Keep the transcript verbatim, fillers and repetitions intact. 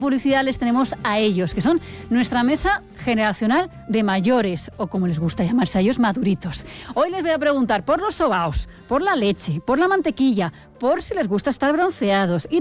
Publicidad les tenemos a ellos, que son nuestra mesa generacional de mayores, o como les gusta llamarse a ellos, maduritos. Hoy les voy a preguntar por los sobaos, por la leche, por la mantequilla, por si les gusta estar bronceados y